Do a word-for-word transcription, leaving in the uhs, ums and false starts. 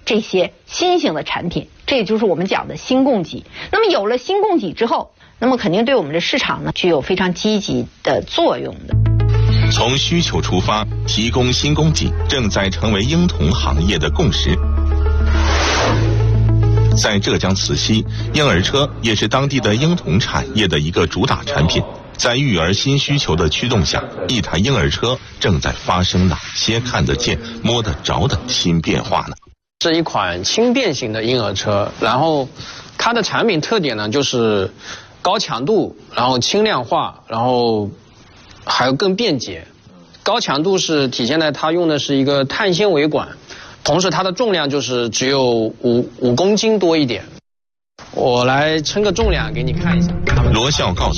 这些新型的产品，这也就是我们讲的新供给。那么有了新供给之后，那么肯定对我们的市场呢具有非常积极的作用的。 从需求出发，提供新供给正在成为婴童行业的共识。在浙江慈溪，婴儿车也是当地的婴童产业的一个主打产品。在育儿新需求的驱动下，一台婴儿车正在发生哪些看得见、摸得着的新变化呢？ 是一款轻便型的婴儿车，然后它的产品特点呢就是高强度，然后轻量化，然后还有更便捷。高强度是体现在它用的是一个碳纤维管，同时它的重量就是只有五五公斤多一点。我来称个重量给你看一下。 罗笑告诉